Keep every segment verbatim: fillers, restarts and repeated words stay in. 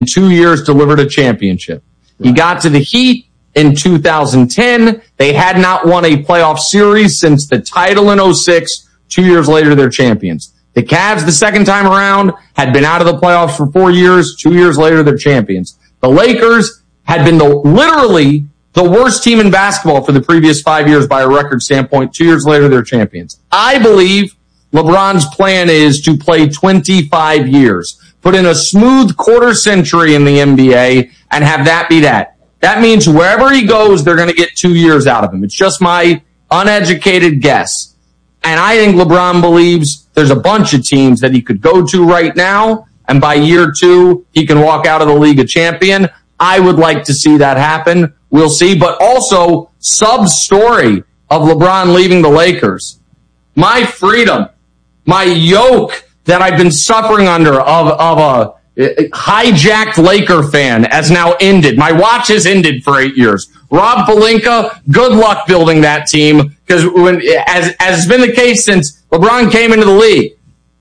two years delivered a championship. Right. He got to the Heat in two thousand ten. They had not won a playoff series since the title in oh six. Two years later, they're champions. The Cavs, the second time around, had been out of the playoffs for four years. Two years later, they're champions. The Lakers had been the literally the worst team in basketball for the previous five years by a record standpoint. Two years later, they're champions. I believe LeBron's plan is to play twenty-five years, put in a smooth quarter century in the N B A, and have that be that. That means wherever he goes, they're going to get two years out of him. It's just my uneducated guess. And I think LeBron believes there's a bunch of teams that he could go to right now, and by year two, he can walk out of the league a champion. I would like to see that happen. We'll see. But also, sub-story of LeBron leaving the Lakers. My freedom, my yoke that I've been suffering under of, of a hijacked Laker fan has now ended. My watch has ended for eight years. Rob Pelinka, good luck building that team, because when, as, as has been the case since LeBron came into the league,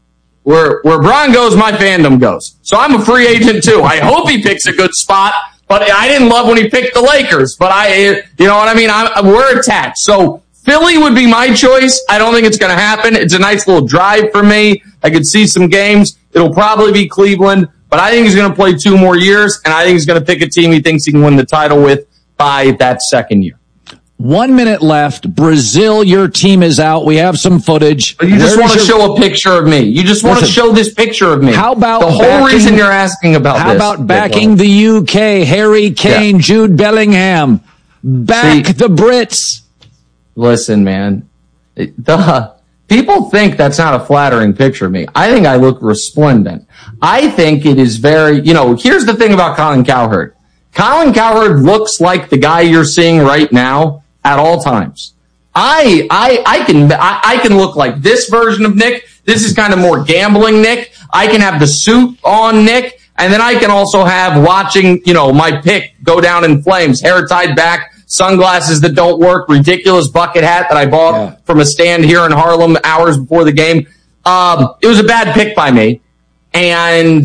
where, where LeBron goes, my fandom goes. So I'm a free agent too. I hope he picks a good spot, but I didn't love when he picked the Lakers, but I, you know what I mean? I'm, we're attached. So Philly would be my choice. I don't think it's going to happen. It's a nice little drive for me. I could see some games. It'll probably be Cleveland, but I think he's going to play two more years, and I think he's going to pick a team he thinks he can win the title with by that second year. One minute left. Brazil, your team is out. We have some footage. But you just Where want to your... show a picture of me. You just want Listen, to show this picture of me. How about the whole backing, reason you're asking about how this? How about backing the U K, Harry Kane, yeah. Jude Bellingham? Back See, the Brits. Listen, man. The, people think that's not a flattering picture of me. I think I look resplendent. I think it is very, you know, here's the thing about Colin Cowherd. Colin Cowherd looks like the guy you're seeing right now at all times. I, I, I can, I, I can look like this version of Nick. This is kind of more gambling Nick. I can have the suit on Nick, and then I can also have watching, you know, my pick go down in flames, hair tied back, sunglasses that don't work, ridiculous bucket hat that I bought yeah. from a stand here in Harlem hours before the game. Um, it was a bad pick by me, and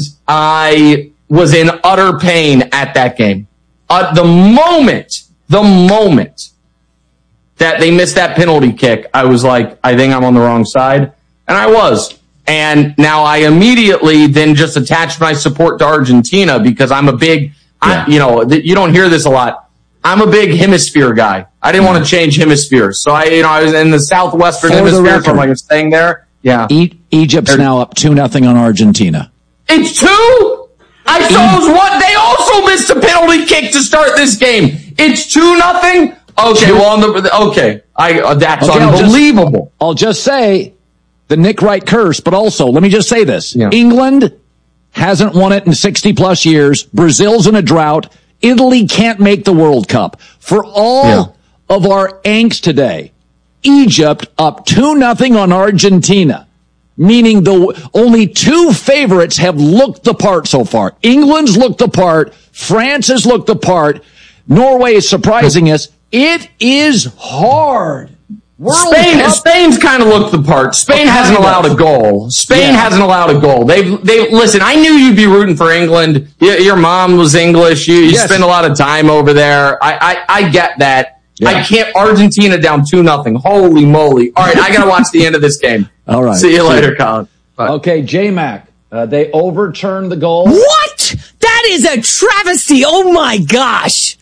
I was in utter pain at that game. Uh, the moment, the moment that they missed that penalty kick, I was like, I think I'm on the wrong side. And I was. And now I immediately then just attached my support to Argentina because I'm a big, yeah. I, you know, th- you don't hear this a lot. I'm a big hemisphere guy. I didn't yeah. want to change hemispheres. So I, you know, I was in the southwestern For hemisphere, so I'm like, staying there. Yeah. E- Egypt's They're, now up two nothing on Argentina. It's two? I saw e- what they also missed a penalty kick to start this game. It's two nothing. Okay, well, on the okay, I uh, that's okay, unbelievable. I'll just, I'll just say the Nick Wright curse, but also let me just say this: yeah. England hasn't won it in sixty plus years. Brazil's in a drought. Italy can't make the World Cup. For all yeah. of our angst today, Egypt up two nothing on Argentina. Meaning the only two favorites have looked the part so far. England's looked the part. France has looked the part. Norway is surprising us. It is hard. World Spain, Cup. Spain's kind of looked the part. Spain hasn't allowed a goal. Spain yeah. hasn't allowed a goal. They've, they listen. I knew you'd be rooting for England. Your, your mom was English. You, you yes. spend a lot of time over there. I, I, I get that. Yeah. I can't. Argentina down two nothing. Holy moly! All right, I gotta watch the end of this game. All right. See you See later, you. Colin. Bye. Okay, J-Mac. Uh, they overturned the goal. What? That is a travesty. Oh my gosh.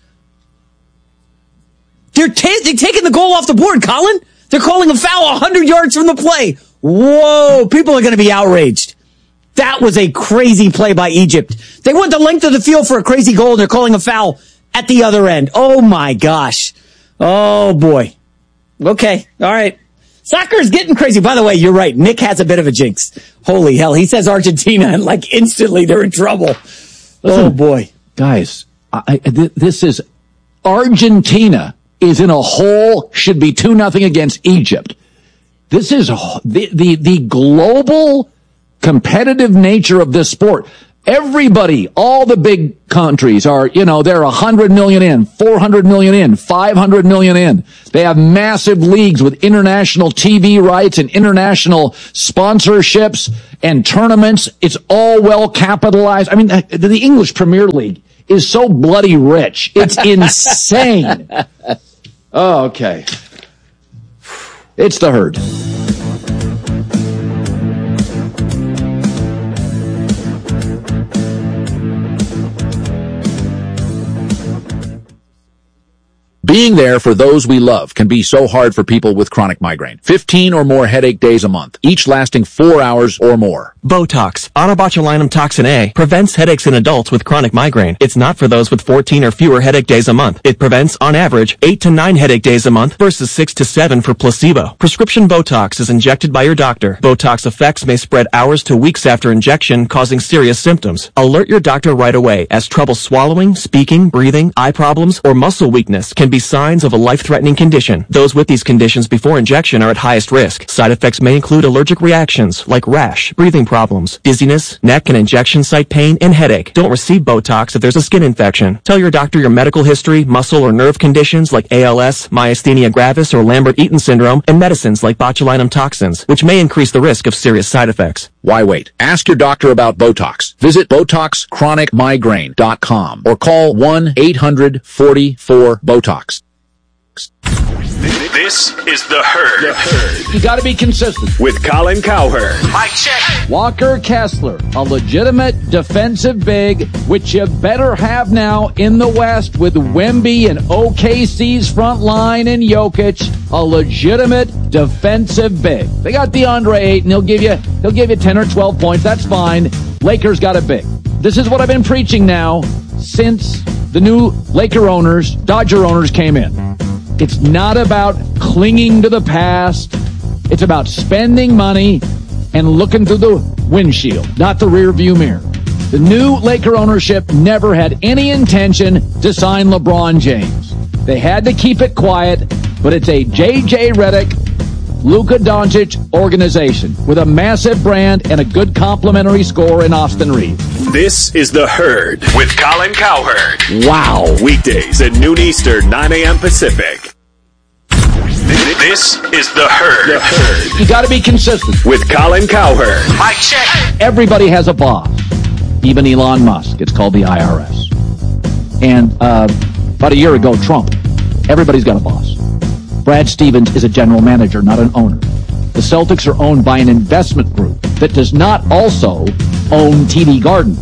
They're, ta- they're taking the goal off the board, Colin. They're calling a foul one hundred yards from the play. Whoa, people are going to be outraged. That was a crazy play by Egypt. They went the length of the field for a crazy goal, and they're calling a foul at the other end. Oh, my gosh. Oh, boy. Okay, all right. Soccer is getting crazy. By the way, you're right. Nick has a bit of a jinx. Holy hell. He says Argentina, and like instantly they're in trouble. Listen, oh, boy. Guys, I, th- this is Argentina. Is in a hole, should be two nothing against Egypt. This is the, the, the global competitive nature of this sport. Everybody, all the big countries are, you know, they're one hundred million in, four hundred million in, five hundred million in. They have massive leagues with international T V rights and international sponsorships and tournaments. It's all well capitalized. I mean, the English Premier League is so bloody rich. It's insane. Oh, okay. It's the Herd. Being there for those we love can be so hard for people with chronic migraine. fifteen or more headache days a month, each lasting four hours or more. Botox, onabotulinum toxin A, prevents headaches in adults with chronic migraine. It's not for those with fourteen or fewer headache days a month. It prevents, on average, eight to nine headache days a month versus six to seven for placebo. Prescription Botox is injected by your doctor. Botox effects may spread hours to weeks after injection, causing serious symptoms. Alert your doctor right away, as trouble swallowing, speaking, breathing, eye problems, or muscle weakness can be signs of a life-threatening condition. Those with these conditions before injection are at highest risk. Side effects may include allergic reactions like rash, breathing problems, dizziness, neck and injection site pain, and headache. Don't receive Botox if there's a skin infection. Tell your doctor your medical history, muscle or nerve conditions like A L S, myasthenia gravis, or Lambert-Eaton syndrome, and medicines like botulinum toxins, which may increase the risk of serious side effects. Why wait? Ask your doctor about Botox. Visit Botox Chronic Migraine dot com or call one eight hundred forty-four BOTOX. This is The Herd. The Herd. You got to be consistent. With Colin Cowherd. Mike check. Walker Kessler, a legitimate defensive big, which you better have now in the West with Wemby and O K C's front line and Jokic, a legitimate defensive big. They got DeAndre Ayton. He'll give you, he'll give you ten or twelve points. That's fine. Lakers got a big. This is what I've been preaching now since the new Laker owners, Dodger owners came in. It's not about clinging to the past. It's about spending money and looking through the windshield, not the rear view mirror. The new Laker ownership never had any intention to sign LeBron James. They had to keep it quiet, but it's a J J Redick, Luka Doncic organization with a massive brand and a good complimentary score in Austin Reeves. This is The Herd with Colin Cowherd. Wow. Weekdays at noon Eastern, nine a.m. Pacific. This is The Herd. The Herd. You got to be consistent. With Colin Cowherd. Mike check. Everybody has a boss. Even Elon Musk. It's called the I R S. And uh, about a year ago, Trump. Everybody's got a boss. Brad Stevens is a general manager, not an owner. The Celtics are owned by an investment group that does not also own T D Garden.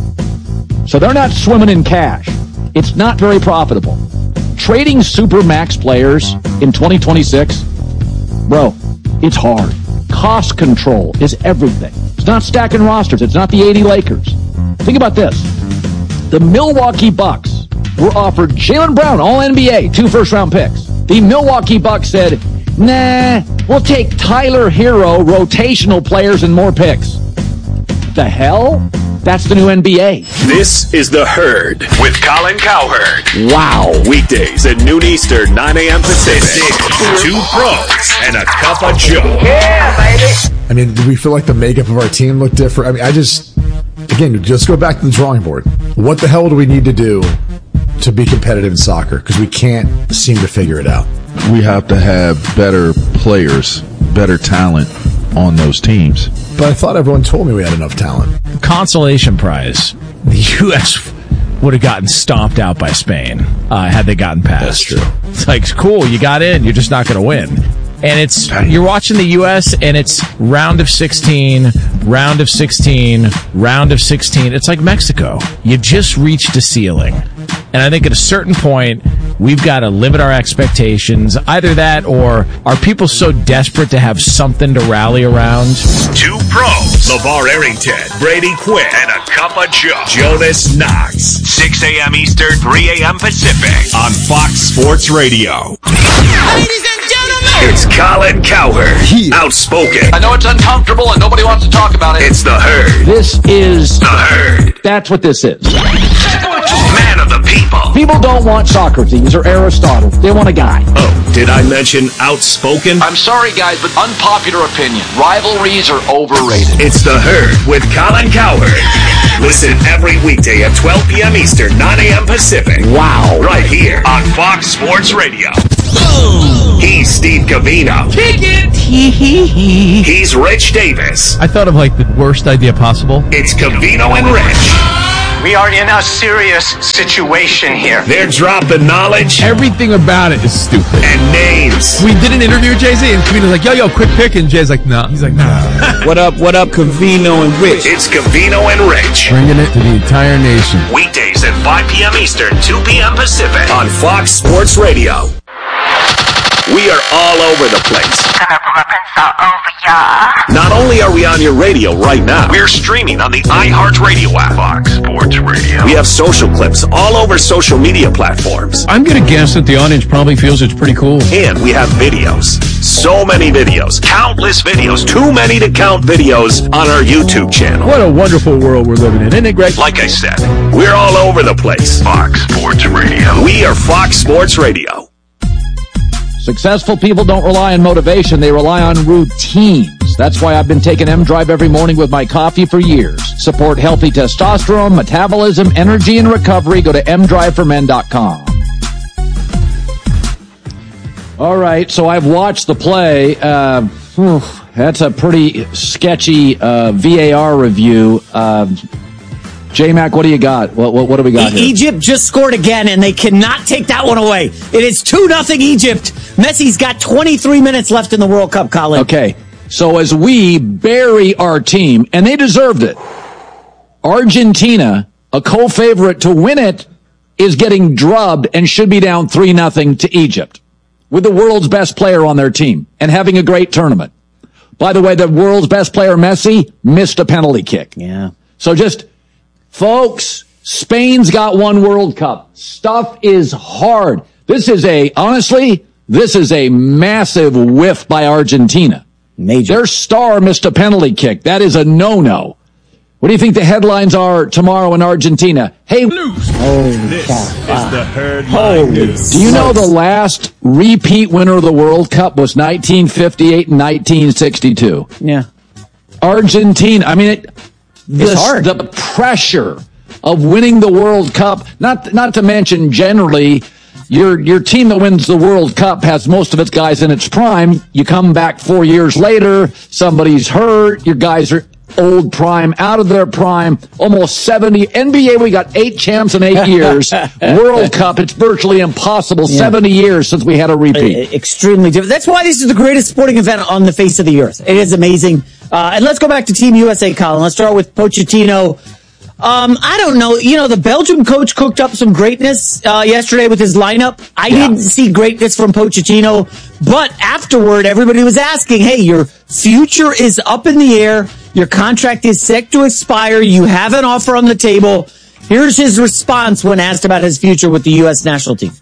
So they're not swimming in cash. It's not very profitable. Trading Supermax players in twenty twenty-six, bro, it's hard. Cost control is everything. It's not stacking rosters. It's not the eighty Lakers. Think about this. The Milwaukee Bucks were offered Jaylen Brown, all N B A, two first-round picks. The Milwaukee Bucks said, nah, we'll take Tyler Hero, rotational players, and more picks. The hell? That's the new N B A. This is The Herd with Colin Cowherd. Wow. Weekdays at noon Eastern, nine a.m. Pacific. Two pros and a cup of joe. Yeah, baby. I mean, do we feel like the makeup of our team looked different? I mean, I just, again, just go back to the drawing board. What the hell do we need to do to be competitive in soccer? Because we can't seem to figure it out. We have to have better players, better talent on those teams. But I thought everyone told me we had enough talent. Consolation prize. The U S would have gotten stomped out by Spain uh, had they gotten past. That's true. It's like, cool, you got in, you're just not going to win. And it's, you're watching the U S and it's round of sixteen, round of sixteen, round of sixteen. It's like Mexico. You just reached a ceiling. And I think at a certain point, we've got to limit our expectations. Either that or are people so desperate to have something to rally around? Two pros. LeVar Arrington, Brady Quinn, and a cup of joe. Jonas Knox. six a.m. Eastern, three a.m. Pacific on Fox Sports Radio. Ladies and gentlemen, it's Colin Cowherd. Yeah. Outspoken. I know it's uncomfortable and nobody wants to talk about it. It's The Herd. This is The Herd. That's what this is. Man of the people. People don't want Socrates or Aristotle. They want a guy. Oh, did I mention outspoken? I'm sorry, guys, but unpopular opinion. Rivalries are overrated. It's The Herd with Colin Cowherd. Listen every weekday at twelve p.m. Eastern, nine a.m. Pacific. Wow. Right here on Fox Sports Radio. He's Steve Covino. Kick it. He's Rich Davis. I thought of like the worst idea possible. It's Covino and Rich. We are in a serious situation here. They're dropping knowledge. Everything about it is stupid. And names. We did an interview with Jay-Z, and Covino's like, yo, yo, quick pick. And Jay's like, no. Nah. He's like, nah. What up, what up, Covino and Rich? It's Covino and Rich. Bringing it to the entire nation. Weekdays at five p.m. Eastern, two p.m. Pacific on Fox Sports Radio. We are all over the place. Not only are we on your radio right now, we're streaming on the iHeartRadio app. Fox Sports Radio. We have social clips all over social media platforms. I'm going to guess that the audience probably feels it's pretty cool. And we have videos. So many videos. Countless videos. Too many to count videos on our YouTube channel. What a wonderful world we're living in, isn't it, Greg? Like I said, we're all over the place. Fox Sports Radio. We are Fox Sports Radio. Successful people don't rely on motivation. They rely on routines. That's why I've been taking M-Drive every morning with my coffee for years. Support healthy testosterone, metabolism, energy, and recovery. Go to m drive for men dot com. All right, so I've watched the play. Uh, whew, that's a pretty sketchy uh, V A R review. Uh, J-Mac, what do you got? What, what, what do we got here? Egypt just scored again, and they cannot take that one away. It is two nothing Egypt. Messi's got twenty-three minutes left in the World Cup, Colin. Okay, so as we bury our team, and they deserved it, Argentina, a co-favorite to win it, is getting drubbed and should be down three nothing to Egypt with the world's best player on their team and having a great tournament. By the way, the world's best player, Messi, missed a penalty kick. Yeah. So just... Folks, Spain's got one World Cup. Stuff is hard. This is a, honestly, this is a massive whiff by Argentina. Major. Their star missed a penalty kick. That is a no-no. What do you think the headlines are tomorrow in Argentina? Hey, Loose. This is the Herd Line News. Do you know the last repeat winner of the World Cup was nineteen fifty-eight and nineteen sixty-two? Yeah. Argentina, I mean, it... It's hard. The pressure of winning the World Cup, not not to mention generally, your your team that wins the World Cup has most of its guys in its prime. You come back four years later, somebody's hurt, your guys are old prime, out of their prime, almost seventy. N B A, we got eight champs in eight years. World Cup, it's virtually impossible. Yeah. seventy years since we had a repeat. Uh, extremely different. That's why this is the greatest sporting event on the face of the earth. It is amazing. Uh, and let's go back to Team U S A, Colin. Let's start with Pochettino. Um, I don't know. You know, the Belgium coach cooked up some greatness uh, yesterday with his lineup. I yeah. didn't see greatness from Pochettino. But afterward, everybody was asking, hey, your future is up in the air. Your contract is set to expire. You have an offer on the table. Here's his response when asked about his future with the U S national team.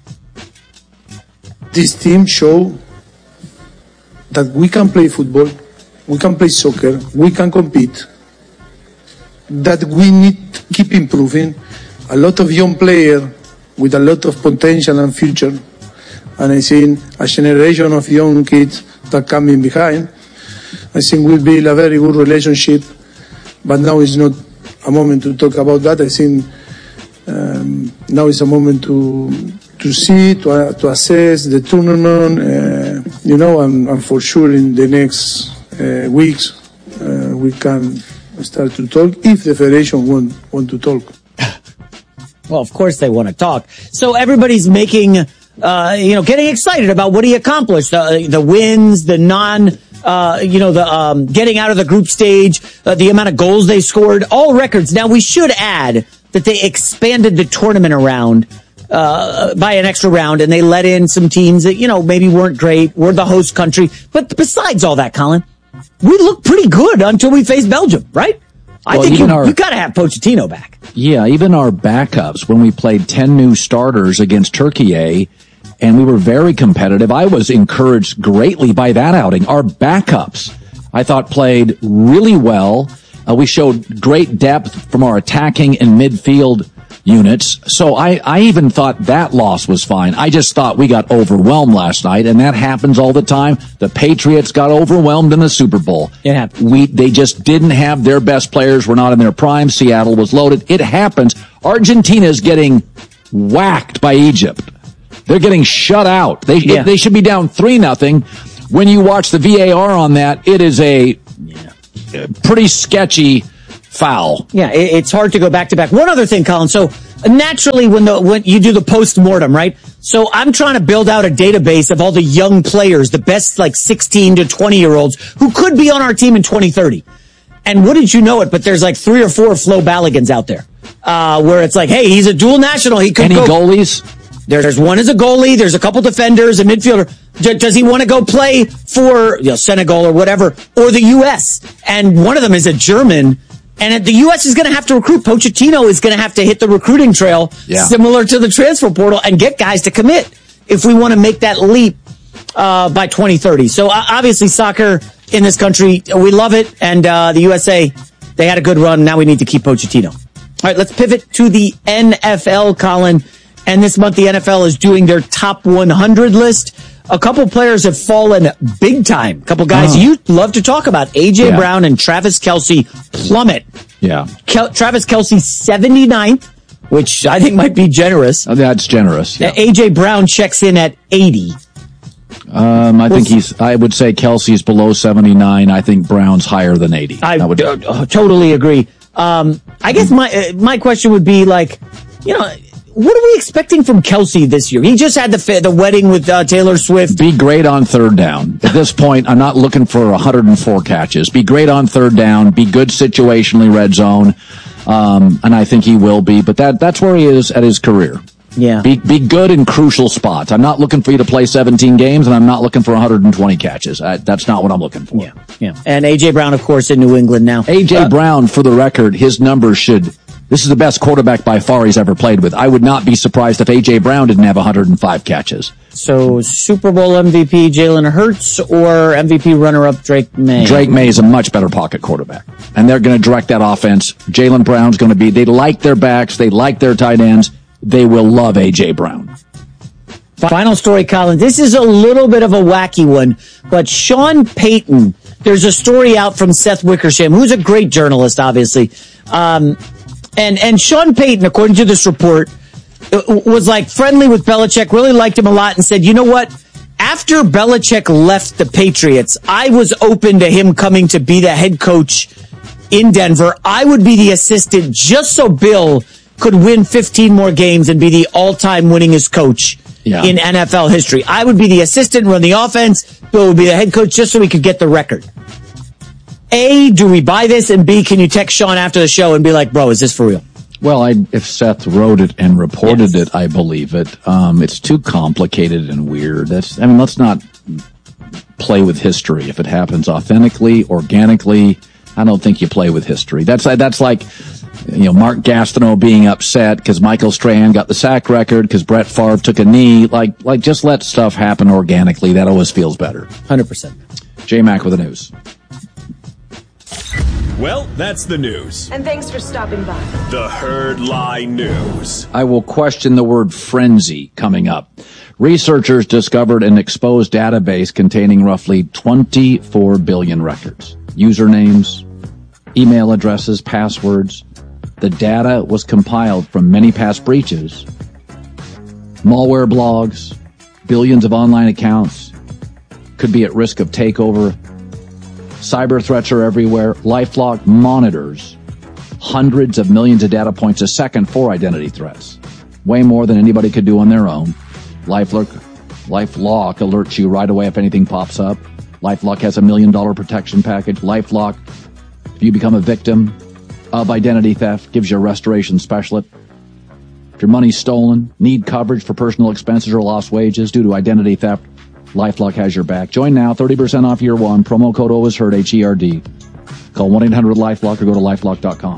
This team show that we can play football. We can play soccer, we can compete, that we need to keep improving. A lot of young players with a lot of potential and future. And I think a generation of young kids that coming behind, I think we'll build a very good relationship. But now is not a moment to talk about that. I think um, now is a moment to to see, to, uh, to assess the tournament, uh, you know, and, and for sure in the next Uh, weeks, uh, we can start to talk if the federation want want to talk. Well, of course they want to talk. So everybody's making, uh, you know, getting excited about what he accomplished, the, the wins, the non, uh, you know, the um, getting out of the group stage, uh, the amount of goals they scored, all records. Now we should add that they expanded the tournament around. Uh, by an extra round, and they let in some teams that, you know, maybe weren't great. We're the host country. But besides all that, Colin, we look pretty good until we face Belgium, right? I well, think you, our, you got to have Pochettino back. Yeah, even our backups, when we played ten new starters against Turkey, and we were very competitive, I was encouraged greatly by that outing. Our backups, I thought, played really well. Uh, we showed great depth from our attacking and midfield units. So I, I even thought that loss was fine. I just thought we got overwhelmed last night, and that happens all the time. The Patriots got overwhelmed in the Super Bowl. It happened. We, they just didn't have their best players, were not in their prime. Seattle was loaded. It happens. Argentina's getting whacked by Egypt. They're getting shut out. They, yeah. they should be down three nothing. When you watch the V A R on that, it is a yeah. pretty sketchy foul. Yeah, it's hard to go back to back. One other thing, Colin. So naturally, when the when you do the post mortem, right? So I'm trying to build out a database of all the young players, the best like sixteen to twenty year olds who could be on our team in twenty thirty. And wouldn't you know it? But there's like three or four Flo Balligans out there, uh, where it's like, hey, he's a dual national. He could Any go. goalies? There's one as a goalie. There's a couple defenders, a midfielder. D- does he want to go play for you know, Senegal or whatever, or the U S? And one of them is a German. And the U S is going to have to recruit. Pochettino is going to have to hit the recruiting trail, yeah. similar to the transfer portal, and get guys to commit if we want to make that leap uh, by twenty thirty. So uh, obviously soccer in this country, we love it. And uh, the U S A, they had a good run. Now we need to keep Pochettino. All right, let's pivot to the N F L, Colin. And this month the N F L is doing their top one hundred list. A couple players have fallen big time. A couple guys oh. you love to talk about. A J. Yeah. Brown and Travis Kelce plummet. Yeah. Kel- Travis Kelce seventy-ninth, which I think might be generous. Oh, that's generous. Yeah. A J. Brown checks in at eighty. Um, I think he's, I would say Kelce's below seventy-nine. I think Brown's higher than eighty. I, I would uh, totally agree. Um, I guess my, uh, my question would be like, you know, what are we expecting from Kelce this year? He just had the the wedding with uh, Taylor Swift. Be great on third down. At this point, I'm not looking for one hundred four catches. Be great on third down. Be good situationally red zone. Um, and I think he will be. But that that's where he is at his career. Yeah. Be be good in crucial spots. I'm not looking for you to play seventeen games, and I'm not looking for one hundred twenty catches. I, that's not what I'm looking for. Yeah, yeah. And A J. Brown, of course, in New England now. A J. Uh, Brown, for the record, his numbers should... This is the best quarterback by far he's ever played with. I would not be surprised if A J. Brown didn't have one hundred five catches. So Super Bowl M V P Jalen Hurts or M V P runner-up Drake May? Drake May is a much better pocket quarterback. And they're going to direct that offense. Jalen Brown's going to be, they like their backs, they like their tight ends. They will love A J. Brown. Final story, Colin. This is a little bit of a wacky one, but Sean Payton, there's a story out from Seth Wickersham, who's a great journalist, obviously. Um, and, and Sean Payton, according to this report, was like friendly with Belichick, really liked him a lot, and said, you know what? After Belichick left the Patriots, I was open to him coming to be the head coach in Denver. I would be the assistant just so Bill could win fifteen more games and be the all-time winningest coach yeah. in N F L history. I would be the assistant, run the offense. Bill would be the head coach just so we could get the record. A, do we buy this? And B, can you text Sean after the show and be like, bro, is this for real? Well, I, if Seth wrote it and reported yes. it, I believe it. Um, it's too complicated and weird. That's, I mean, let's not play with history. If it happens authentically, organically, I don't think you play with history. That's, that's like, you know, Mark Gastineau being upset because Michael Strahan got the sack record because Brett Favre took a knee. Like, like, just let stuff happen organically. That always feels better. one hundred percent. J-Mac with the news. Well, that's the news. And thanks for stopping by. The Herd Lie News. I will question the word frenzy coming up. Researchers discovered an exposed database containing roughly twenty-four billion records. Usernames, email addresses, passwords. The data was compiled from many past breaches. Malware blogs, billions of online accounts could be at risk of takeover. Cyber threats are everywhere. LifeLock monitors hundreds of millions of data points a second for identity threats. Way more than anybody could do on their own. LifeLock, LifeLock alerts you right away if anything pops up. LifeLock has a million dollar protection package. LifeLock, if you become a victim of identity theft, gives you a restoration specialist. If your money's stolen, need coverage for personal expenses or lost wages due to identity theft, LifeLock has your back. Join now, thirty percent off year one. Promo code always heard, H E R D. Call one eight hundred LifeLock or go to lifelock dot com.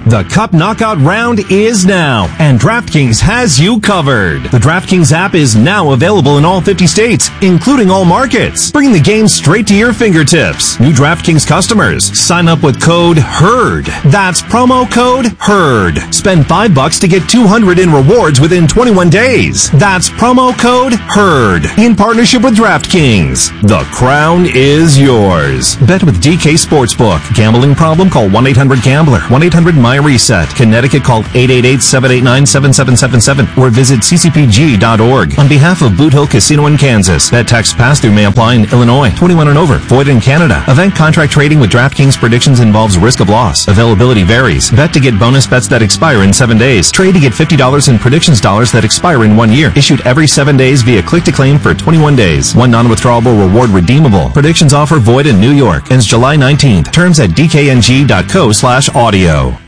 The Cup Knockout round is now, and DraftKings has you covered. The DraftKings app is now available in all fifty states, including all markets. Bring the game straight to your fingertips. New DraftKings customers, sign up with code HERD. That's promo code HERD. Spend five bucks to get two hundred in rewards within twenty-one days. That's promo code HERD. In partnership with DraftKings. The crown is yours. Bet with D K Sportsbook. Gambling problem? Call one eight hundred gambler. one eight hundred my reset. Connecticut, call eight eight eight, seven eight nine, seven seven seven seven or visit c c p g dot org. On behalf of Boot Hill Casino in Kansas, bet tax pass-through may apply in Illinois. twenty-one and over. Void in Canada. Event contract trading with DraftKings predictions involves risk of loss. Availability varies. Bet to get bonus bets that expire in seven days. Trade to get fifty dollars in predictions dollars that expire in one year. Issued every seven days via click-to-claim for twenty-one days. One non-withdrawable reward redeemable. Predictions offer void in New York. Ends July nineteenth. Terms at d k n g dot co slash audio.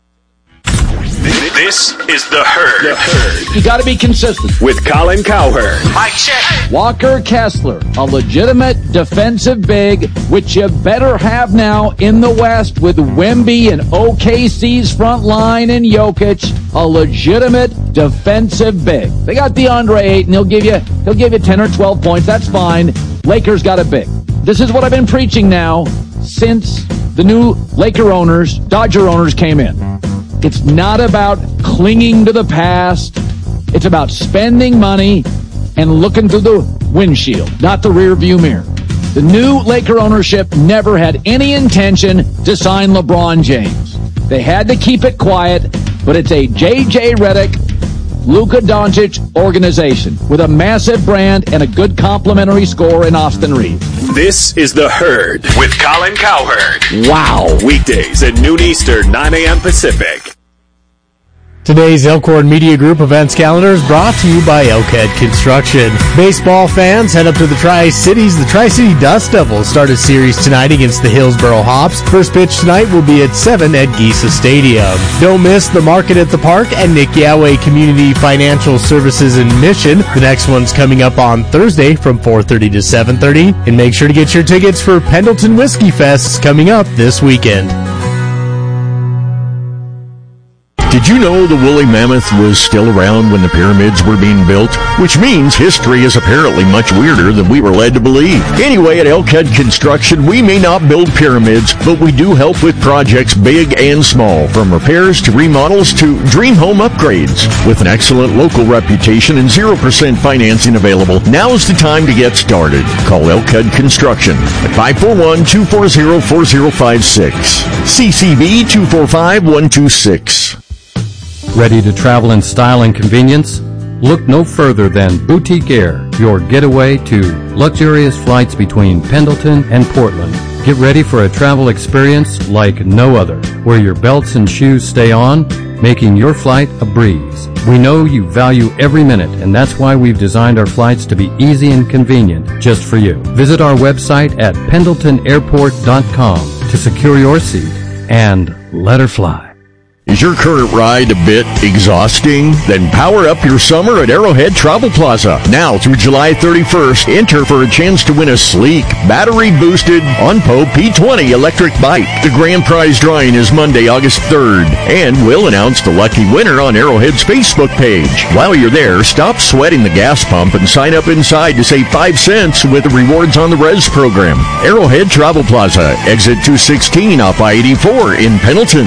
This is The Herd. The Herd. You got to be consistent. With Colin Cowherd. Mike check. Walker Kessler, a legitimate defensive big, which you better have now in the West with Wemby and O K C's front line and Jokic, a legitimate defensive big. They got DeAndre Ayton. He'll give you, he'll give you ten or twelve points. That's fine. Lakers got a big. This is what I've been preaching now since the new Laker owners, Dodger owners came in. It's not about clinging to the past. It's about spending money and looking through the windshield, not the rear view mirror. The new Laker ownership never had any intention to sign LeBron James. They had to keep it quiet, but it's a J J Redick, Luka Doncic organization with a massive brand and a good complimentary score in Austin Reeves. This is The Herd with Colin Cowherd. Wow. Weekdays at noon Eastern, nine a.m. Pacific. Today's Elkhorn Media Group events calendar is brought to you by Elkhead Construction. Baseball fans, head up to the Tri-Cities. The Tri-City Dust Devils start a series tonight against the Hillsboro Hops. First pitch tonight will be at seven at Giesa Stadium. Don't miss the Market at the Park and Nick Yahweh Community Financial Services in Mission. The next one's coming up on Thursday from four thirty to seven thirty. And make sure to get your tickets for Pendleton Whiskey Fest coming up this weekend. Did you know the woolly mammoth was still around when the pyramids were being built? Which means history is apparently much weirder than we were led to believe. Anyway, at Elkhead Construction, we may not build pyramids, but we do help with projects big and small, from repairs to remodels to dream home upgrades. With an excellent local reputation and zero percent financing available, now's the time to get started. Call Elkhead Construction at five four one, two four zero, four zero five six. C C B two four five, one two six. Ready to travel in style and convenience? Look no further than Boutique Air, your getaway to luxurious flights between Pendleton and Portland. Get ready for a travel experience like no other, where your belts and shoes stay on, making your flight a breeze. We know you value every minute, and that's why we've designed our flights to be easy and convenient just for you. Visit our website at pendleton airport dot com to secure your seat and let her fly. Is your current ride a bit exhausting? Then power up your summer at Arrowhead Travel Plaza. Now through July thirty-first, enter for a chance to win a sleek, battery-boosted Onpo P twenty electric bike. The grand prize drawing is Monday, August third, and we'll announce the lucky winner on Arrowhead's Facebook page. While you're there, stop sweating the gas pump and sign up inside to save five cents with the Rewards on the Res program. Arrowhead Travel Plaza, exit two sixteen off I eighty-four in Pendleton.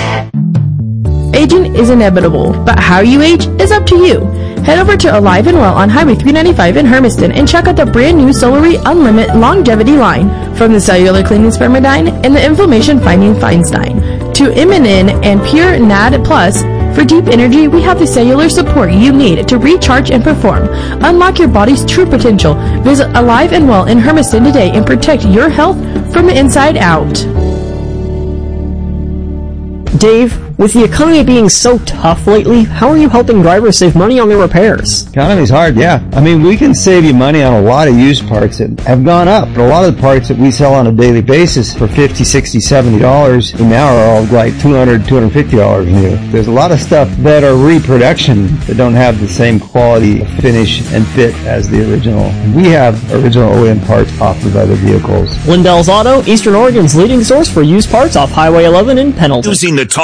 Aging is inevitable, but how you age is up to you. Head over to Alive and Well on Highway three ninety-five in Hermiston and check out the brand new Solary Unlimited Longevity line. From the cellular cleaning Spermidine and the inflammation fighting Feinstein to Immunin and Pure N A D Plus. For deep energy, we have the cellular support you need to recharge and perform. Unlock your body's true potential. Visit Alive and Well in Hermiston today and protect your health from the inside out. Dave, with the economy being so tough lately, how are you helping drivers save money on their repairs? Economy's hard, yeah. I mean, we can save you money on a lot of used parts that have gone up. But a lot of the parts that we sell on a daily basis for fifty, sixty, seventy dollars now are all like two hundred, two hundred fifty dollars new. There's a lot of stuff that are reproduction that don't have the same quality, finish, and fit as the original. We have original O E M parts offered by the vehicles. Lindell's Auto, Eastern Oregon's leading source for used parts off Highway eleven in Pendleton. Using the TalkBack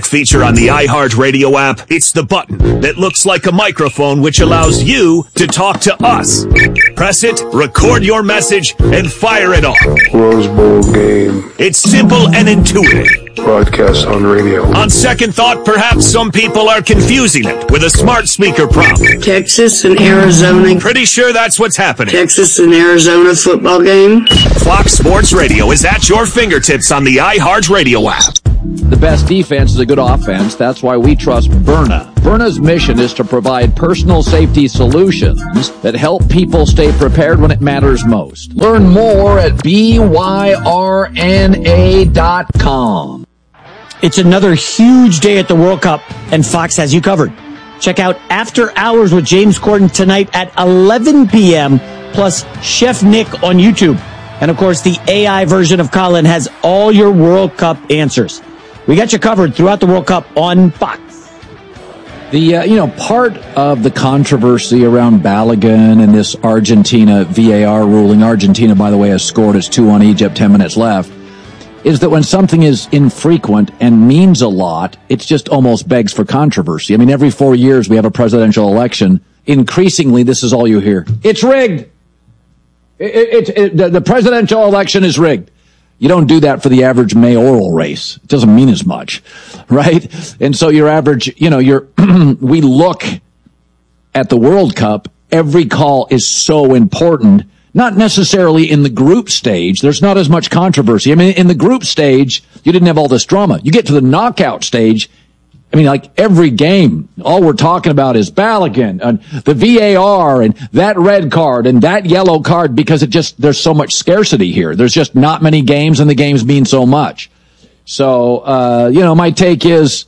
feature on the iHeartRadio app? It's the button that looks like a microphone, which allows you to talk to us. Press it, record your message, and fire it off. Rose Bowl game. It's simple and intuitive. Broadcast on radio. On second thought, perhaps some people are confusing it with a smart speaker prompt. Texas and Arizona. Pretty sure that's what's happening. Texas and Arizona football game. Fox Sports Radio is at your fingertips on the iHeartRadio app. The best defense is a good offense. That's why we trust Byrna. Byrna's mission is to provide personal safety solutions that help people stay prepared when it matters most. Learn more at B Y R N A dot com. It's another huge day at the World Cup, and Fox has you covered. Check out After Hours with James Corden tonight at eleven p.m., plus Chef Nick on YouTube. And, of course, the A I version of Colin has all your World Cup answers. We got you covered throughout the World Cup on Fox. The, uh, you know, part of the controversy around Balogun and this Argentina V A R ruling, Argentina, by the way, has scored as two on Egypt, ten minutes left, is that when something is infrequent and means a lot, it just almost begs for controversy. I mean, every four years we have a presidential election. Increasingly, this is all you hear. It's rigged. It, it, it, the, the presidential election is rigged. You don't do that for the average mayoral race. It doesn't mean as much, right? And so your average, you know, your we look at the World Cup. Every call is so important. Not necessarily in the group stage. There's not as much controversy. I mean, in the group stage, you didn't have all this drama. You get to the knockout stage. I mean, like every game, all we're talking about is Balogun and the V A R and that red card and that yellow card, because it just, there's so much scarcity here. There's just not many games and the games mean so much. So, uh, you know, my take is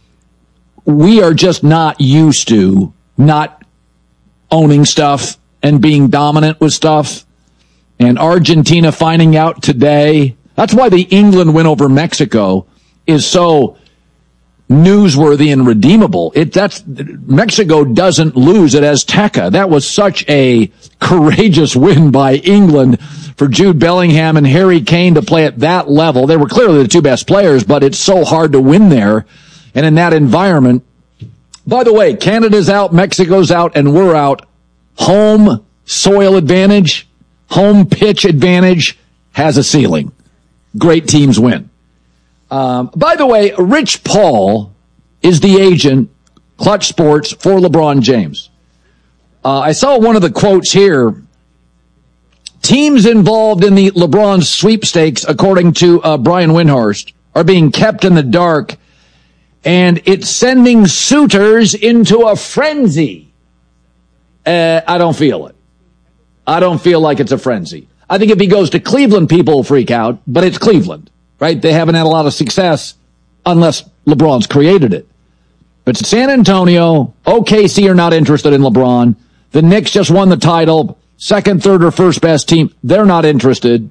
we are just not used to not owning stuff and being dominant with stuff. And Argentina finding out today, that's why the England win over Mexico is so newsworthy and redeemable. It that's Mexico doesn't lose at Azteca. That was such a courageous win by England for Jude Bellingham and Harry Kane to play at that level. They were clearly the two best players, but it's so hard to win there. And in that environment, by the way, Canada's out, Mexico's out, and we're out. Home soil advantage, home pitch advantage has a ceiling. Great teams win. Um, by the way, Rich Paul is the agent, Clutch Sports, for LeBron James. Uh, I saw one of the quotes here. Teams involved in the LeBron sweepstakes, according to uh, Brian Windhorst, are being kept in the dark, and it's sending suitors into a frenzy. Uh, I don't feel it. I don't feel like it's a frenzy. I think if he goes to Cleveland, people will freak out, but it's Cleveland. Right? They haven't had a lot of success unless LeBron's created it. But San Antonio, O K C are not interested in LeBron. The Knicks just won the title. Second, third, or first best team. They're not interested.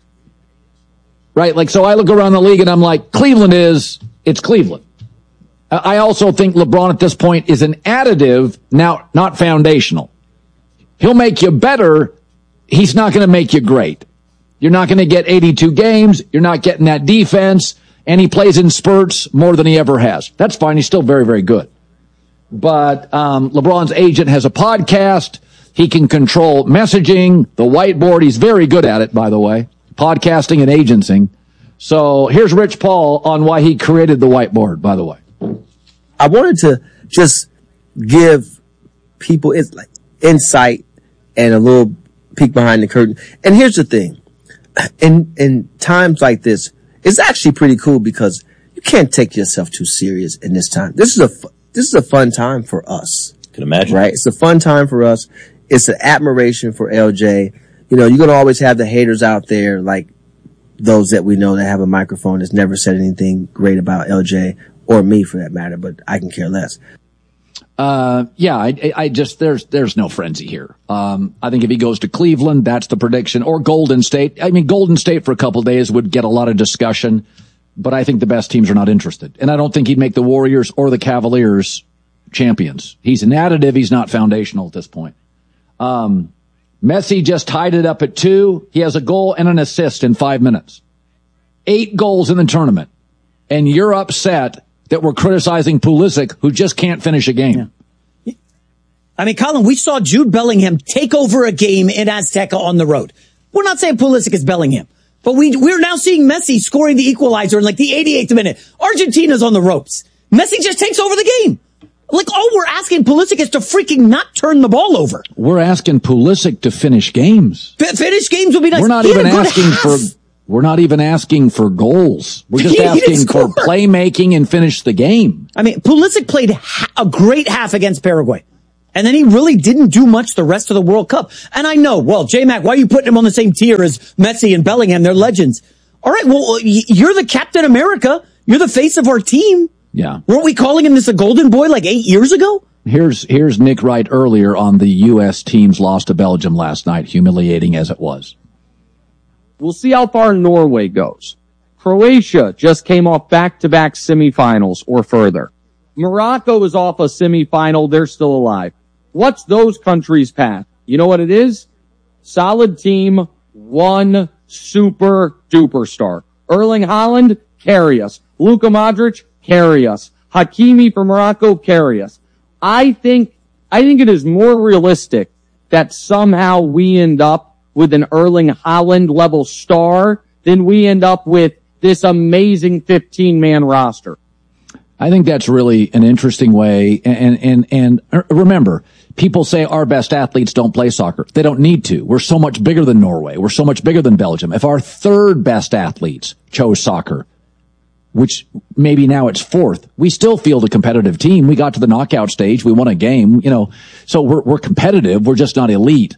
Right? Like, so I look around the league and I'm like, Cleveland is, it's Cleveland. I also think LeBron at this point is an additive, now not foundational. He'll make you better. He's not going to make you great. You're not going to get eighty-two games. You're not getting that defense. And he plays in spurts more than he ever has. That's fine. He's still very, very good. But um, LeBron's agent has a podcast. He can control messaging, the whiteboard. He's very good at it, by the way, podcasting and agenting. So here's Rich Paul on why he created the whiteboard, by the way. I wanted to just give people insight and a little peek behind the curtain. And here's the thing. In, in times like this, it's actually pretty cool because you can't take yourself too serious in this time. This is a, this is a fun time for us. Can imagine. Right? It's a fun time for us. It's an admiration for L J. You know, you're going to always have the haters out there, like those that we know that have a microphone that's never said anything great about L J or me for that matter, but I can care less. Uh, yeah, I, I just, there's, there's no frenzy here. Um, I think if he goes to Cleveland, that's the prediction, or Golden State. I mean, Golden State for a couple of days would get a lot of discussion, but I think the best teams are not interested. And I don't think he'd make the Warriors or the Cavaliers champions. He's an additive. He's not foundational at this point. Um, Messi just tied it up at two. He has a goal and an assist in five minutes. Eight goals in the tournament. And you're upset that we're criticizing Pulisic, who just can't finish a game. Yeah. I mean, Colin, we saw Jude Bellingham take over a game in Azteca on the road. We're not saying Pulisic is Bellingham, but we, we're now seeing Messi scoring the equalizer in like the eighty-eighth minute. Argentina's on the ropes. Messi just takes over the game. Like, all we're asking Pulisic is to freaking not turn the ball over. We're asking Pulisic to finish games. F- finish games would be nice. We're not he even asking half. for, we're not even asking for goals. We're just He asking for playmaking and finish the game. I mean, Pulisic played ha- a great half against Paraguay. And then he really didn't do much the rest of the World Cup. And I know, well, J-Mac, why are you putting him on the same tier as Messi and Bellingham? They're legends. All right, well, you're the Captain America. You're the face of our team. Yeah. Weren't we calling him this a golden boy like eight years ago? Here's here's Nick Wright earlier on the U S team's loss to Belgium last night, humiliating as it was. We'll see how far Norway goes. Croatia just came off back-to-back semifinals or further. Morocco is off a semifinal. They're still alive. What's those countries' path? You know what it is? Solid team, one super-duper star. Erling Haaland, carry us. Luka Modric, carry us. Hakimi for Morocco, carry us. I think, I think it is more realistic that somehow we end up with an Erling Haaland level star than we end up with this amazing fifteen man roster. I think that's really an interesting way. And, and, and remember, people say our best athletes don't play soccer. They don't need to. We're so much bigger than Norway. We're so much bigger than Belgium. If our third best athletes chose soccer, which maybe now it's fourth, we still field a competitive team. We got to the knockout stage. We won a game, you know, so we're, we're competitive. We're just not elite.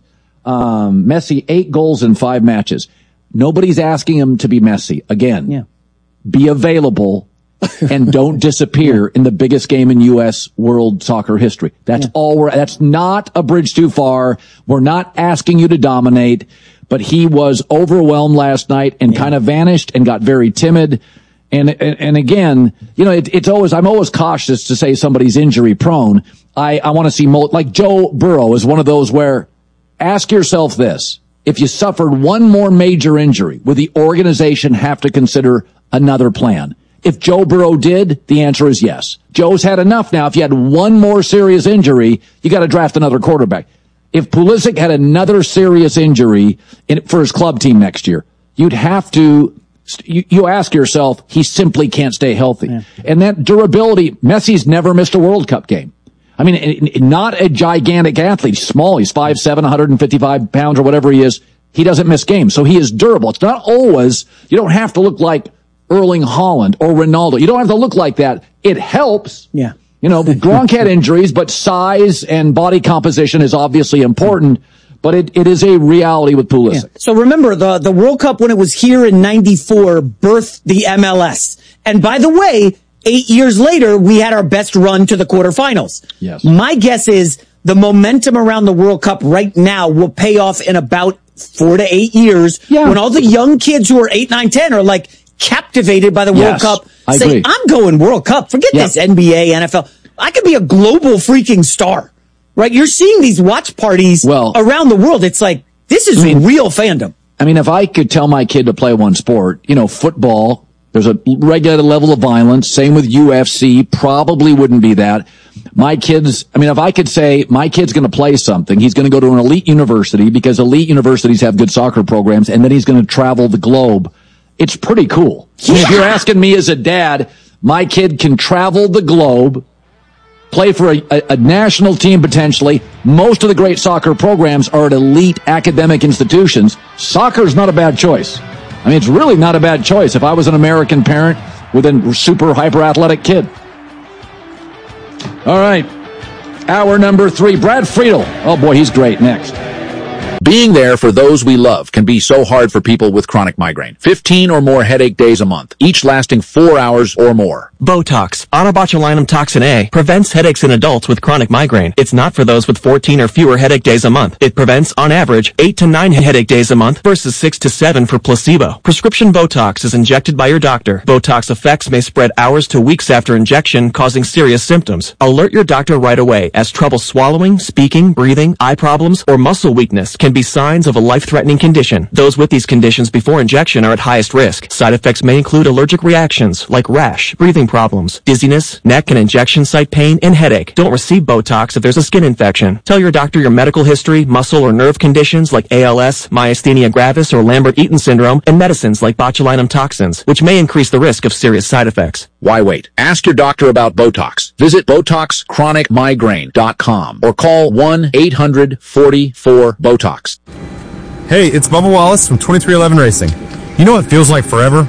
Um, Messi, eight goals in five matches. Nobody's asking him to be Messi. Again, yeah. Be available and don't disappear in the biggest game in U S world soccer history. That's yeah. all we're, that's not a bridge too far. We're not asking you to dominate, but he was overwhelmed last night and yeah. kind of vanished and got very timid. And, and, and again, you know, it, it's always, I'm always cautious to say somebody's injury prone. I, I want to see mo- like Joe Burrow is one of those where ask yourself this. If you suffered one more major injury, would the organization have to consider another plan? If Joe Burrow did, the answer is yes. Joe's had enough now. If you had one more serious injury, you got to draft another quarterback. If Pulisic had another serious injury in, for his club team next year, you'd have to, you, you ask yourself, he simply can't stay healthy. Yeah. And that durability, Messi's never missed a World Cup game. I mean, not a gigantic athlete. He's small. He's five seven, one hundred fifty-five pounds or whatever he is. He doesn't miss games. So he is durable. It's not always, you don't have to look like Erling Haaland or Ronaldo. You don't have to look like that. It helps. Yeah. You know, Gronk had injuries, but size and body composition is obviously important. But it, it is a reality with Pulisic. Yeah. So remember, the, the World Cup when it was here in ninety-four birthed the M L S. And by the way, eight years later, we had our best run to the quarterfinals. Yes. My guess is the momentum around the World Cup right now will pay off in about four to eight years yeah. when all the young kids who are eight, nine, ten are like captivated by the yes, World Cup. I say, agree. I'm going World Cup. Forget yeah. this N B A, N F L. I could be a global freaking star. Right? You're seeing these watch parties well, around the world. It's like, this is I mean, real fandom. I mean, if I could tell my kid to play one sport, you know, football, there's a regular level of violence. Same with U F C. Probably wouldn't be that. My kids, I mean, if I could say my kid's going to play something, he's going to go to an elite university because elite universities have good soccer programs, and then he's going to travel the globe. It's pretty cool. Yeah. I mean, if you're asking me as a dad, my kid can travel the globe, play for a, a, a national team potentially. Most of the great soccer programs are at elite academic institutions. Soccer's not a bad choice. I mean, it's really not a bad choice if I was an American parent with a super hyper-athletic kid. All right. Hour number three, Brad Friedel. Oh, boy, he's great. Next. Being there for those we love can be so hard for people with chronic migraine. fifteen or more headache days a month, each lasting four hours or more. Botox, onabotulinum toxin A, prevents headaches in adults with chronic migraine. It's not for those with fourteen or fewer headache days a month. It prevents, on average, eight to nine headache days a month versus six to seven for placebo. Prescription Botox is injected by your doctor. Botox effects may spread hours to weeks after injection, causing serious symptoms. Alert your doctor right away, as trouble swallowing, speaking, breathing, eye problems, or muscle weakness can can be signs of a life-threatening condition. Those with these conditions before injection are at highest risk. Side effects may include allergic reactions like rash, breathing problems, dizziness, neck and injection site pain, and headache. Don't receive Botox if there's a skin infection. Tell your doctor your medical history, muscle or nerve conditions like A L S, myasthenia gravis, or Lambert-Eaton syndrome, and medicines like botulinum toxins, which may increase the risk of serious side effects. Why wait? Ask your doctor about Botox. Visit Botox Chronic Migraine dot com or call one eight hundred forty-four BOTOX. Hey, it's Bubba Wallace from twenty-three eleven Racing. You know what feels like forever?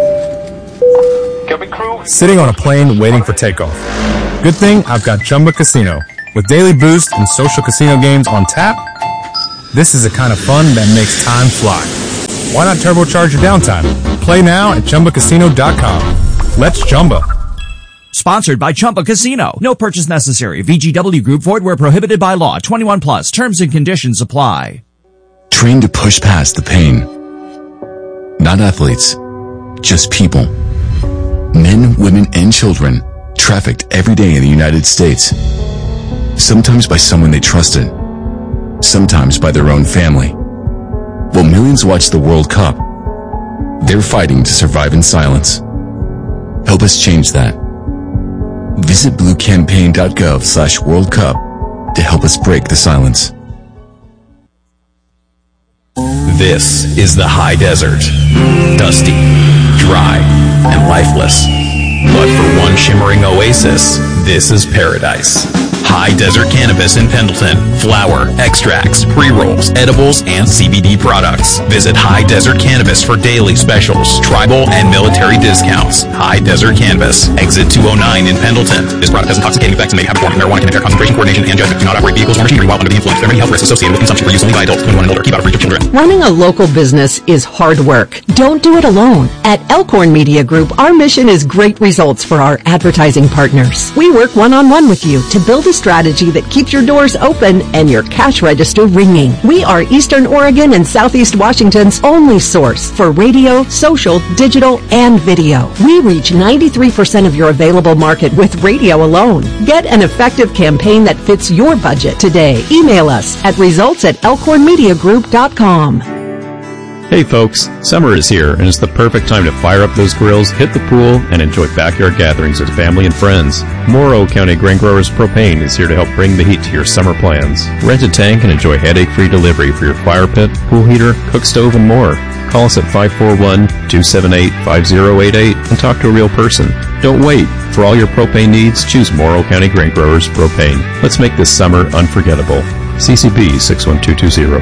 Sitting on a plane waiting for takeoff. Good thing I've got Chumba Casino. With daily boost and social casino games on tap, this is the kind of fun that makes time fly. Why not turbocharge your downtime? Play now at Chumba Casino dot com. Let's Chumba. Sponsored by Chumba Casino. No purchase necessary. V G W Group. Void where prohibited by law. twenty-one plus. Terms and conditions apply. Train to push past the pain. Not athletes, just people. Men, women, and children trafficked every day in the United States. Sometimes by someone they trusted. Sometimes by their own family. While millions watch the World Cup, they're fighting to survive in silence. Help us change that. Visit blue campaign dot gov slash World Cup to help us break the silence. This is the high desert. Dusty, dry, and lifeless. But for one shimmering oasis, this is paradise. High Desert Cannabis in Pendleton. Flower, extracts, pre-rolls, edibles, and C B D products. Visit High Desert Cannabis for daily specials, tribal, and military discounts. High Desert Cannabis. Exit two oh nine in Pendleton. This product has intoxicating effects and may have a form of marijuana can impair concentration, coordination, and judgment. Do not operate vehicles or machinery while under the influence. There are many health risks associated with consumption for use only by adults twenty-one and older. Keep out of reach of children. Running a local business is hard work. Don't do it alone. At Elkhorn Media Group, our mission is great results for our advertising partners. We work one-on-one with you to build a strategy that keeps your doors open and your cash register ringing. We are Eastern Oregon and Southeast Washington's only source for radio, social, digital, and video. We reach ninety-three percent of your available market with radio alone. Get an effective campaign that fits your budget today. Email us at results at elkhorn media group dot com. Hey folks, summer is here and it's the perfect time to fire up those grills, hit the pool, and enjoy backyard gatherings with family and friends. Morrow County Grain Growers Propane is here to help bring the heat to your summer plans. Rent a tank and enjoy headache-free delivery for your fire pit, pool heater, cook stove, and more. Call us at five four one, two seven eight, five zero eight eight and talk to a real person. Don't wait. For all your propane needs, choose Morrow County Grain Growers Propane. Let's make this summer unforgettable. C C B six one two two zero.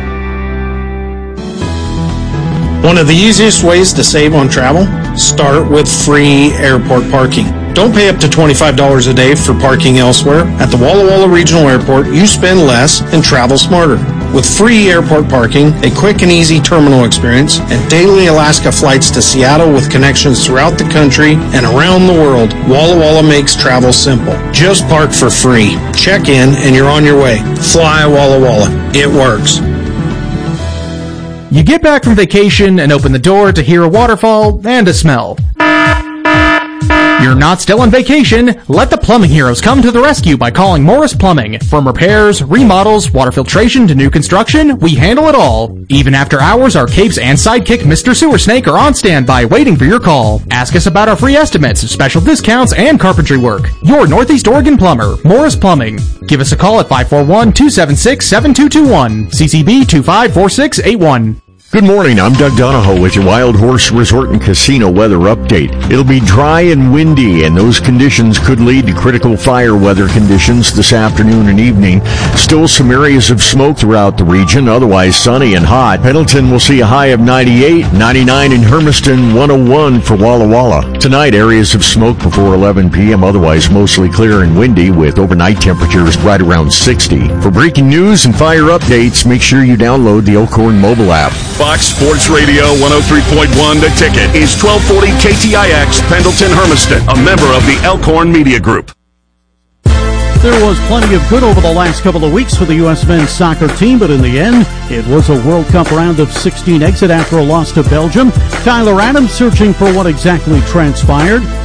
One of the easiest ways to save on travel? Start with free airport parking. Don't pay up to twenty-five dollars a day for parking elsewhere. At the Walla Walla Regional Airport, you spend less and travel smarter. With free airport parking, a quick and easy terminal experience, and daily Alaska flights to Seattle with connections throughout the country and around the world, Walla Walla makes travel simple. Just park for free. Check in and you're on your way. Fly Walla Walla. It works. You get back from vacation and open the door to hear a waterfall and a smell. You're not still on vacation. Let the plumbing heroes come to the rescue by calling Morris Plumbing. From repairs, remodels, water filtration to new construction, we handle it all. Even after hours, our capes and sidekick Mister Sewer Snake are on standby waiting for your call. Ask us about our free estimates, special discounts, and carpentry work. Your Northeast Oregon plumber, Morris Plumbing. Give us a call at five four one, two seven six, seven two two one. C C B two five four six eight one. Good morning, I'm Doug Donahoe with your Wild Horse Resort and Casino weather update. It'll be dry and windy, and those conditions could lead to critical fire weather conditions this afternoon and evening. Still some areas of smoke throughout the region, otherwise sunny and hot. Pendleton will see a high of ninety-eight, ninety-nine in Hermiston, one oh one for Walla Walla. Tonight, areas of smoke before eleven p.m., otherwise mostly clear and windy with overnight temperatures right around sixty. For breaking news and fire updates, make sure you download the Elkhorn mobile app. Fox Sports Radio one oh three point one The Ticket is twelve forty K T I X, Pendleton, Hermiston, a member of the Elkhorn Media Group. There was plenty of good over the last couple of weeks for the U S men's soccer team, but in the end, it was a World Cup round of sixteen exit after a loss to Belgium. Tyler Adams searching for what exactly transpired.